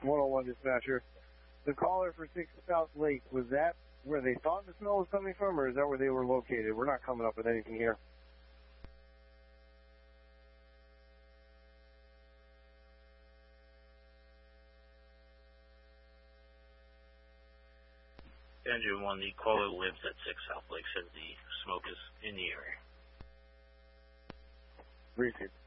101 dispatcher. The caller for 6 South Lake, was that where they thought the smell was coming from, or is that where they were located? We're not coming up with anything here. Engine 1, the caller lives at 6 South Lake, says the smoke is in the area. Received.